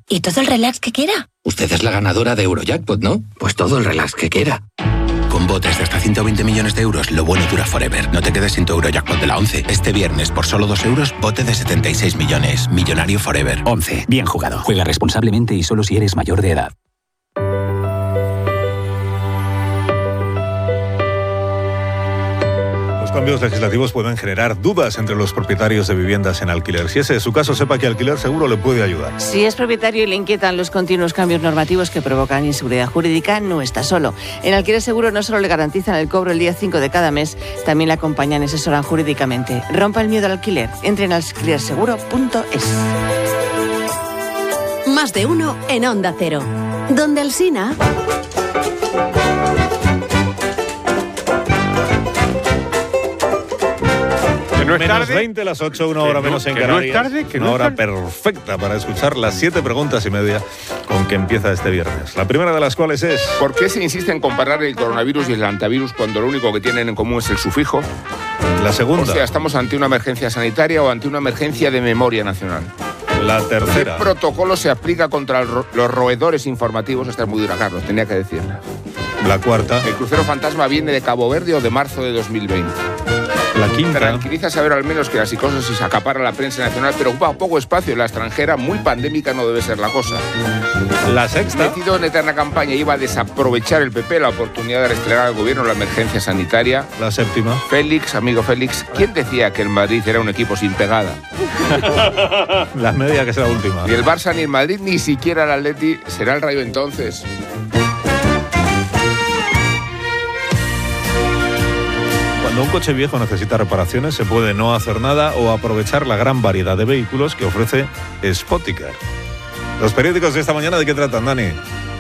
Y todo el relax que quiera. Usted es la ganadora de Eurojackpot, ¿no? Pues todo el relax que quiera. Con botes de hasta 120 millones de euros, lo bueno dura forever. No te quedes sin tu Eurojackpot de la 11. Este viernes, por solo 2 euros, bote de 76 millones. Millonario forever. 11. Bien jugado. Juega responsablemente y solo si eres mayor de edad. Los cambios legislativos pueden generar dudas entre los propietarios de viviendas en alquiler. Si ese es su caso, sepa que Alquiler Seguro le puede ayudar. Si es propietario y le inquietan los continuos cambios normativos que provocan inseguridad jurídica, no está solo. En Alquiler Seguro no solo le garantizan el cobro el día 5 de cada mes, también le acompañan y asesoran jurídicamente. Rompa el miedo al alquiler. Entre en alquilerseguro.es. Más de uno en Onda Cero. Donde Alsina... No es menos tarde. 20, las 8, una hora menos en Canarias. No es tarde, que una no hora es tarde. perfecta para escuchar las 7 preguntas y media con que empieza este viernes. La primera de las cuales es... ¿Por qué se insiste en comparar el coronavirus y el antivirus cuando lo único que tienen en común es el sufijo? La segunda. O sea, ¿estamos ante una emergencia sanitaria o ante una emergencia de memoria nacional? La tercera. ¿Qué protocolo se aplica contra los roedores informativos? Esta es muy dura, Carlos, tenía que decirla. La cuarta. ¿El crucero fantasma viene de Cabo Verde o de marzo de 2020? La quinta. Tranquiliza saber al menos que la psicosis acapara la prensa nacional, pero ocupa poco espacio en la extranjera. Muy pandémica no debe ser la cosa. La sexta. Metido en eterna campaña, iba a desaprovechar el PP la oportunidad de restregar al gobierno la emergencia sanitaria. La séptima. Félix, amigo Félix, ¿quién decía que el Madrid era un equipo sin pegada? La media, que es la última. Ni el Barça, ni el Madrid, ni siquiera el Atleti. ¿Será el Rayo entonces? Cuando un coche viejo necesita reparaciones, se puede no hacer nada o aprovechar la gran variedad de vehículos que ofrece Spoticar. Los periódicos de esta mañana, ¿de qué tratan, Dani?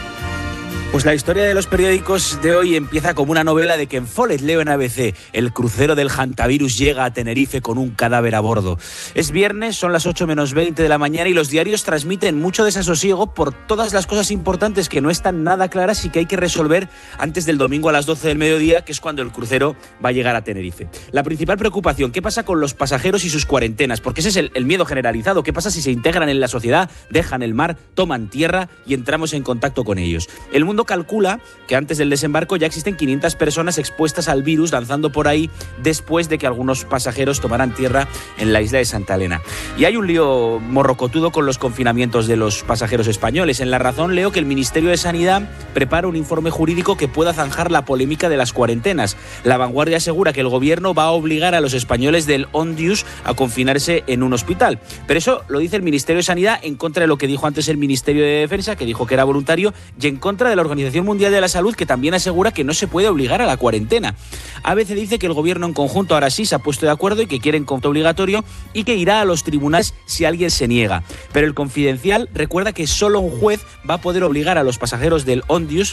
Pues la historia de los periódicos de hoy empieza como una novela de Ken Follett. Leo en ABC: el crucero del hantavirus llega a Tenerife con un cadáver a bordo. Es viernes, son las 8 menos 20 de la mañana y los diarios transmiten mucho desasosiego por todas las cosas importantes que no están nada claras y que hay que resolver antes del domingo a las 12 del mediodía, que es cuando el crucero va a llegar a Tenerife. La principal preocupación: ¿qué pasa con los pasajeros y sus cuarentenas? Porque ese es el miedo generalizado. ¿Qué pasa si se integran en la sociedad, dejan el mar, toman tierra y entramos en contacto con ellos? El mundo calcula que antes del desembarco ya existen 500 personas expuestas al virus danzando por ahí después de que algunos pasajeros tomaran tierra en la isla de Santa Elena. Y hay un lío morrocotudo con los confinamientos de los pasajeros españoles. En La Razón leo que el Ministerio de Sanidad prepara un informe jurídico que pueda zanjar la polémica de las cuarentenas. La Vanguardia asegura que el gobierno va a obligar a los españoles del on-dues a confinarse en un hospital. Pero eso lo dice el Ministerio de Sanidad en contra de lo que dijo antes el Ministerio de Defensa, que dijo que era voluntario, y en contra de la Organización Mundial de la Salud, que también asegura que no se puede obligar a la cuarentena. ABC dice que el gobierno en conjunto ahora sí se ha puesto de acuerdo y que quieren confinamiento obligatorio y que irá a los tribunales si alguien se niega. Pero el Confidencial recuerda que solo un juez va a poder obligar a los pasajeros del on-dues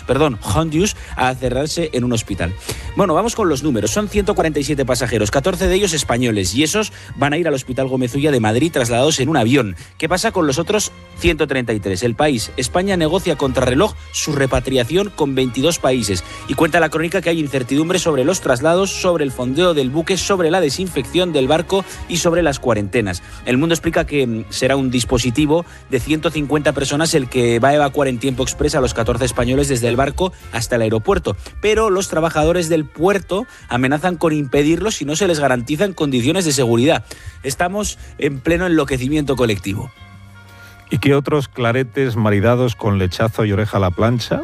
a cerrarse en un hospital. Bueno, vamos con los números. Son 147 pasajeros, 14 de ellos españoles, y esos van a ir al Hospital Gómez Ulla de Madrid trasladados en un avión. ¿Qué pasa con los otros 133? El País: España negocia contrarreloj su repatriación con 22 países. Y cuenta la crónica que hay incertidumbre sobre los traslados, sobre el fondeo del buque, sobre la desinfección del barco y sobre las cuarentenas. El Mundo explica que será un dispositivo de 150 personas el que va a evacuar en tiempo exprés a los 14 españoles desde el barco hasta el aeropuerto. Pero los trabajadores del puerto amenazan con impedirlo si no se les garantizan condiciones de seguridad. Estamos en pleno enloquecimiento colectivo. ¿Y qué otros claretes maridados con lechazo y oreja a la plancha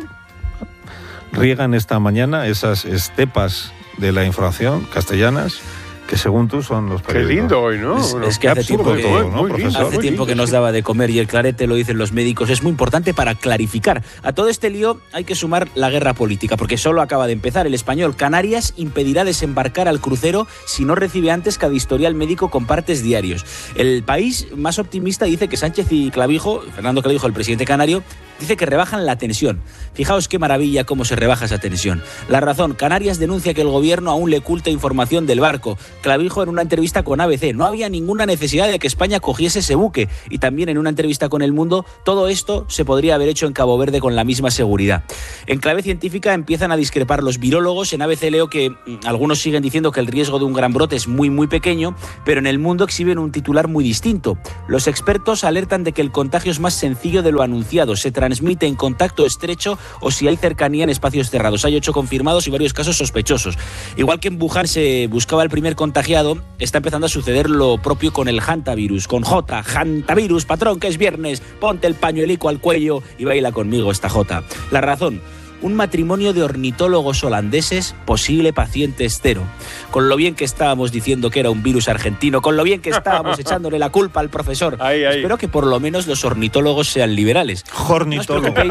riegan esta mañana esas estepas de la información castellanas que según tú son los periódicos? Qué lindo hoy, ¿no? Es que hace tiempo que nos daba de comer, y el clarete, lo dicen los médicos, es muy importante para clarificar. A todo este lío hay que sumar la guerra política, porque solo acaba de empezar. El Español: Canarias impedirá desembarcar al crucero si no recibe antes cada historial médico con partes diarios. El País, más optimista, dice que Sánchez y Clavijo, Fernando Clavijo, el presidente canario, Dice que rebajan la tensión. Fijaos qué maravilla cómo se rebaja esa tensión. La Razón, Canarias denuncia que el gobierno aún le oculta información del barco. Clavijo en una entrevista con ABC. No había ninguna necesidad de que España cogiese ese buque. Y también en una entrevista con El Mundo, todo esto se podría haber hecho en Cabo Verde con la misma seguridad. En clave científica empiezan a discrepar los virólogos. En ABC leo que algunos siguen diciendo que el riesgo de un gran brote es muy pequeño, pero en El Mundo exhiben un titular muy distinto. Los expertos alertan de que el contagio es más sencillo de lo anunciado. Se transmite en contacto estrecho o si hay cercanía en espacios cerrados. Hay 8 confirmados y varios casos sospechosos. Igual que en Wuhan se buscaba el primer contagiado, está empezando a suceder lo propio con el hantavirus, con J. Hantavirus, patrón, que es viernes, ponte el pañuelico al cuello y baila conmigo esta J. La Razón. Un matrimonio de ornitólogos holandeses, posible paciente cero. Con lo bien que estábamos diciendo que era un virus argentino, con lo bien que estábamos echándole la culpa al profesor. Espero que por lo menos los ornitólogos sean liberales. Ornitólogos.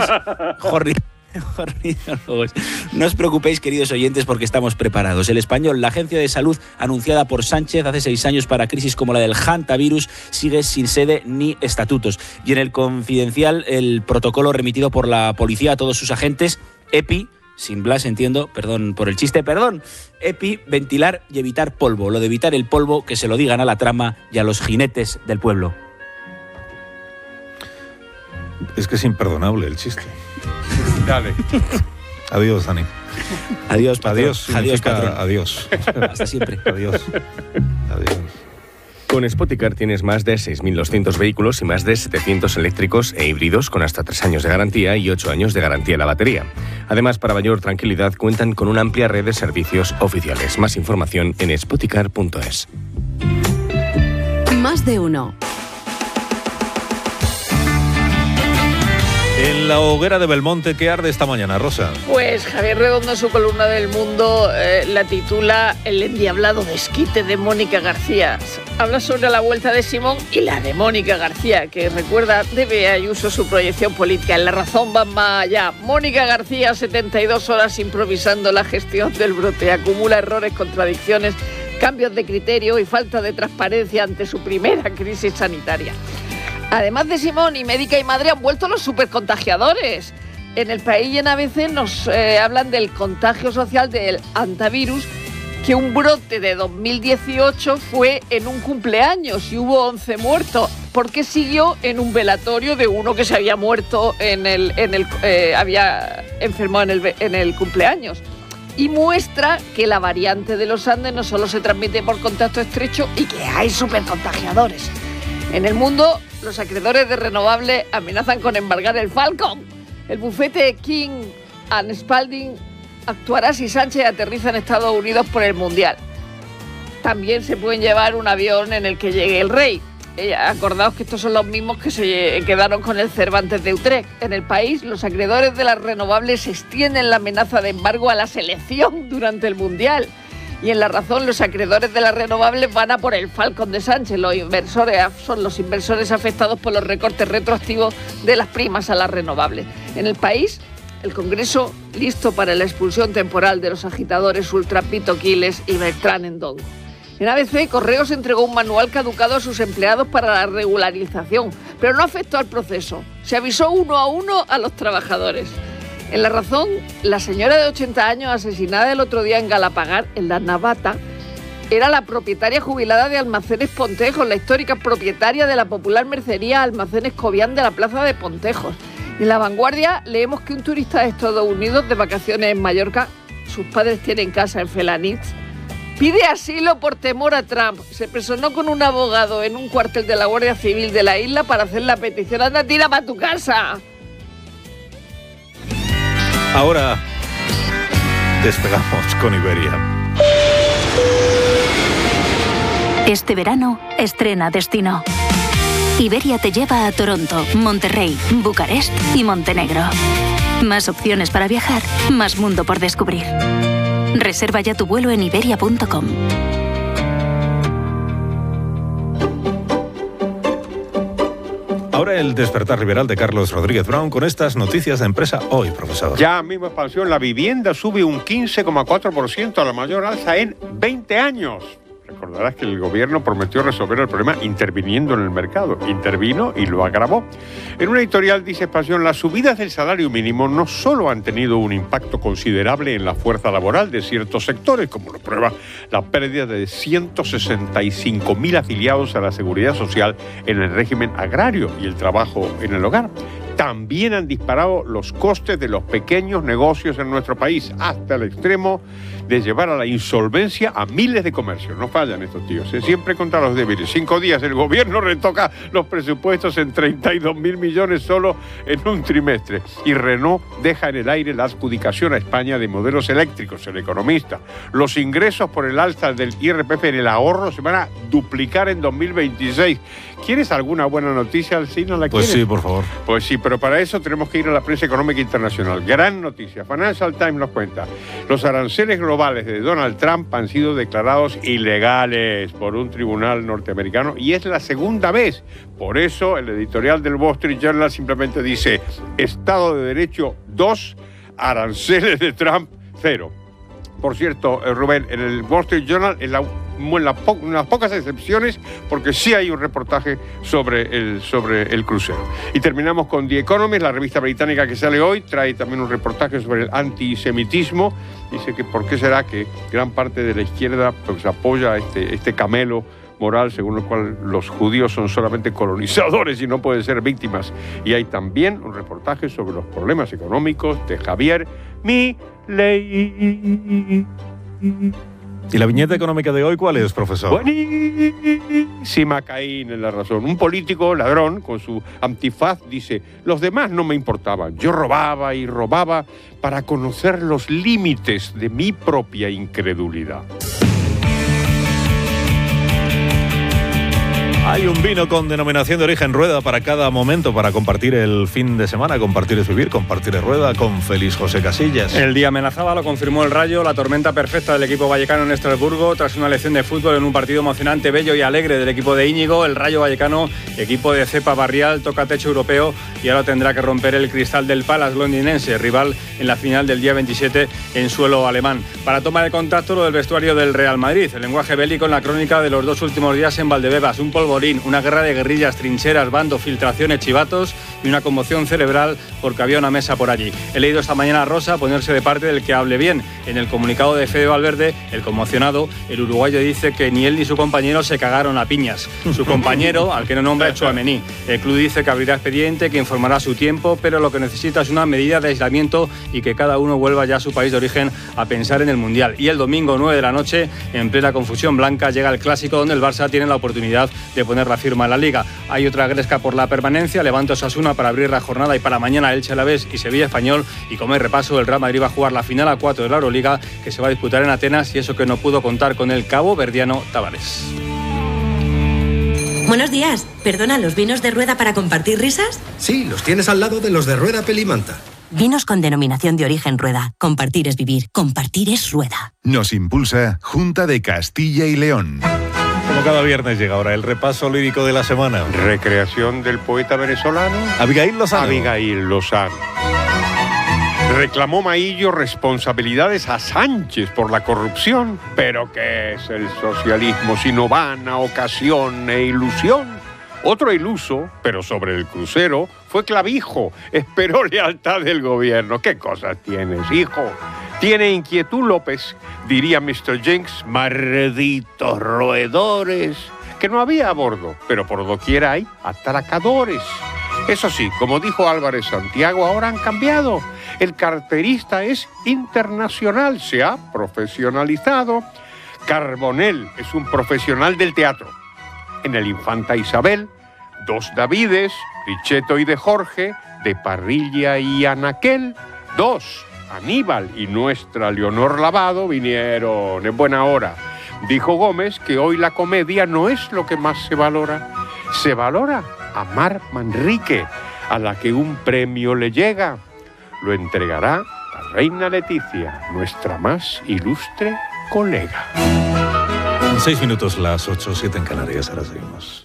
No os preocupéis, queridos oyentes, porque estamos preparados. El Español, la agencia de salud anunciada por Sánchez hace 6 años para crisis como la del hantavirus, sigue sin sede ni estatutos. Y en el Confidencial, el protocolo remitido por la policía a todos sus agentes, EPI, sin Blas entiendo, perdón por el chiste, EPI, ventilar y evitar polvo. Lo de evitar el polvo, que se lo digan a la trama y a los jinetes del pueblo. Es que es imperdonable el chiste. Dale. Adiós, Dani. Adiós, patrón. Adiós, patrón. Adiós. Hasta siempre. Adiós. Adiós. Con Spoticar tienes más de 6.200 vehículos y más de 700 eléctricos e híbridos con hasta 3 años de garantía y 8 años de garantía en la batería. Además, para mayor tranquilidad, cuentan con una amplia red de servicios oficiales. Más información en spoticar.es. Más de uno. En la hoguera de Belmonte, ¿qué arde esta mañana, Rosa? Pues Javier Redondo, en su columna del Mundo, la titula El endiablado desquite de Mónica García. Habla sobre la vuelta de Simón y la de Mónica García, que recuerda debe a Ayuso su proyección política. En La Razón van más allá. Mónica García, 72 horas improvisando la gestión del brote. Acumula errores, contradicciones, cambios de criterio y falta de transparencia ante su primera crisis sanitaria. Además de Simón y médica y madre han vuelto los supercontagiadores. En El País y en ABC nos hablan del contagio social del hantavirus, que un brote de 2018 fue en un cumpleaños y hubo 11 muertos, porque siguió en un velatorio de uno que se había muerto había enfermado en el cumpleaños. Y muestra que la variante de los Andes no solo se transmite por contacto estrecho y que hay supercontagiadores. En El Mundo, los acreedores de renovables amenazan con embargar el Falcon. El bufete King & Spalding actuará si Sánchez aterriza en Estados Unidos por el Mundial. También se pueden llevar un avión en el que llegue el rey. Acordaos que estos son los mismos que se quedaron con el Cervantes de Utrecht. En El País, los acreedores de las renovables extienden la amenaza de embargo a la selección durante el Mundial. Y en La Razón, los acreedores de las renovables van a por el Falcon de Sánchez. Los inversores son los inversores afectados por los recortes retroactivos de las primas a las renovables. En El País, el Congreso listo para la expulsión temporal de los agitadores Ultra Pito Quiles y Beltrán Endongo. En ABC, Correos entregó un manual caducado a sus empleados para la regularización, pero no afectó al proceso. Se avisó uno a uno a los trabajadores. En La Razón, la señora de 80 años asesinada el otro día en Galapagar, en La Navata, era la propietaria jubilada de Almacenes Pontejos, la histórica propietaria de la popular mercería Almacenes Cobian de la plaza de Pontejos. En La Vanguardia leemos que un turista de Estados Unidos de vacaciones en Mallorca, sus padres tienen casa en Felanitz, pide asilo por temor a Trump. Se personó con un abogado en un cuartel de la Guardia Civil de la isla para hacer la petición. ¡Anda, tira para tu casa! Ahora despegamos con Iberia. Este verano estrena destino. Iberia te lleva a Toronto, Monterrey, Bucarest y Montenegro. Más opciones para viajar, más mundo por descubrir. Reserva ya tu vuelo en iberia.com. Ahora el despertar liberal de Carlos Rodríguez Brown con estas noticias de empresa hoy, profesor. Ya mismo expansión, la vivienda sube un 15,4%, a la mayor alza en 20 años. Recordarás que el gobierno prometió resolver el problema interviniendo en el mercado. Intervino y lo agravó. En una editorial dice Expansión, las subidas del salario mínimo no solo han tenido un impacto considerable en la fuerza laboral de ciertos sectores, como lo prueba la pérdida de 165.000 afiliados a la Seguridad Social en el régimen agrario y el trabajo en el hogar. También han disparado los costes de los pequeños negocios en nuestro país, hasta el extremo de llevar a la insolvencia a miles de comercios. No fallan estos tíos, siempre contra los débiles. 5 días el gobierno retoca los presupuestos en 32.000 millones solo en un trimestre. Y Renault deja en el aire la adjudicación a España de modelos eléctricos. El Economista. Los ingresos por el alza del IRPF en el ahorro se van a duplicar en 2026. ¿Quieres alguna buena noticia, Alsina? ¿La quieres? Pues sí, por favor. Pues sí, pero para eso tenemos que ir a la prensa económica internacional. Gran noticia. Financial Times nos cuenta. Los aranceles globales de Donald Trump han sido declarados ilegales por un tribunal norteamericano y es la segunda vez. Por eso el editorial del Wall Street Journal simplemente dice Estado de Derecho 2, aranceles de Trump 0. Por cierto, Rubén, en el Wall Street Journal, en las pocas excepciones, porque sí hay un reportaje sobre el crucero. Y terminamos con The Economist, la revista británica que sale hoy, trae también un reportaje sobre el antisemitismo. Dice que por qué será que gran parte de la izquierda pues, apoya este camelo moral según el cual los judíos son solamente colonizadores y no pueden ser víctimas. Y hay también un reportaje sobre los problemas económicos de Javier Milei. ¿Y la viñeta económica de hoy cuál es, profesor? Buenísima, Caín en la razón. Un político ladrón con su antifaz dice: los demás no me importaban, yo robaba y robaba para conocer los límites de mi propia incredulidad. Hay un vino con denominación de origen Rueda para cada momento, para compartir el fin de semana. Compartir es vivir, compartir es Rueda, con Félix José Casillas. El día amenazaba, lo confirmó el Rayo, la tormenta perfecta del equipo vallecano en Estrasburgo, tras una lección de fútbol en un partido emocionante, bello y alegre del equipo de Íñigo. El Rayo vallecano, equipo de cepa barrial, toca techo europeo y ahora tendrá que romper el cristal del Palace londinense, rival en la final del día 27 en suelo alemán. Para tomar el contacto, lo del vestuario del Real Madrid, el lenguaje bélico en la crónica de los 2 últimos días en Valdebebas, un polvorín, una guerra de guerrillas, trincheras, bandos, filtraciones, chivatos y una conmoción cerebral porque había una mesa por allí. He leído esta mañana a Rosa ponerse de parte del que hable bien. En el comunicado de Fede Valverde, el conmocionado, el uruguayo dice que ni él ni su compañero se cagaron a piñas. Su compañero, al que no nombra, es Tchouaméni. El club dice que abrirá expediente, que informará a su tiempo, pero lo que necesita es una medida de aislamiento y que cada uno vuelva ya a su país de origen a pensar en el Mundial. Y el domingo 9 de la noche, en plena confusión blanca, llega el clásico donde el Barça tiene la oportunidad de poner la firma en la Liga. Hay otra gresca por la permanencia, Levante Osasuna para abrir la jornada y para mañana Elche Alavés y Sevilla Español, y como hay repaso, el Real Madrid va a jugar la final a 4 de la Euroliga que se va a disputar en Atenas, y eso que no pudo contar con el caboverdiano Tavares. Buenos días, perdona, ¿los vinos de Rueda para compartir risas? Sí, los tienes al lado de los de Rueda Pelimanta. Vinos con denominación de origen Rueda. Compartir es vivir, compartir es Rueda. Nos impulsa Junta de Castilla y León. Como cada viernes llega ahora el repaso lírico de la semana. Recreación del poeta venezolano Abigail Lozano. Reclamó Maillo responsabilidades a Sánchez por la corrupción. ¿Pero qué es el socialismo sino vana ocasión e ilusión? Otro iluso, pero sobre el crucero, fue Clavijo. Esperó lealtad del gobierno. ¿Qué cosas tienes, hijo? Tiene inquietud López, diría Mr. Jenks, malditos roedores, que no había a bordo, pero por doquier hay atracadores. Eso sí, como dijo Álvarez Santiago, ahora han cambiado. El carterista es internacional, se ha profesionalizado. Carbonell es un profesional del teatro. En el Infanta Isabel, 2 Davides, Pichetto y de Jorge, de Parrilla y Anaquel, 2 Aníbal y nuestra Leonor Lavado vinieron en buena hora. Dijo Gómez que hoy la comedia no es lo que más se valora. Se valora a Mar Manrique, a la que un premio le llega. Lo entregará la reina Leticia, nuestra más ilustre colega. 6 minutos, las 8:07 en Canarias, ahora seguimos.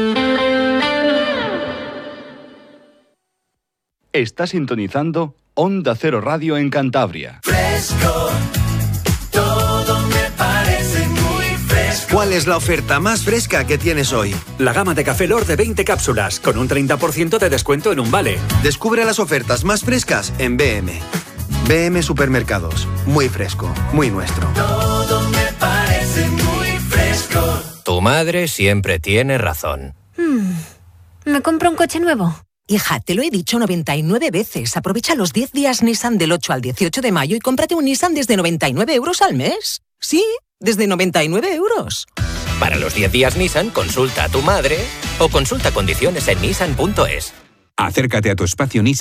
Está sintonizando Onda Cero Radio en Cantabria. Fresco, todo me parece muy fresco. ¿Cuál es la oferta más fresca que tienes hoy? La gama de Café Lord de 20 cápsulas, con un 30% de descuento en un vale. Descubre las ofertas más frescas en BM. BM Supermercados. Muy fresco, muy nuestro. Todo me parece muy fresco. Tu madre siempre tiene razón. ¿Me compro un coche nuevo? Hija, te lo he dicho 99 veces. Aprovecha los 10 días Nissan del 8 al 18 de mayo y cómprate un Nissan desde 99 euros al mes. Sí, desde 99 euros. Para los 10 días Nissan, consulta a tu madre o consulta condiciones en nissan.es. Acércate a tu espacio Nissan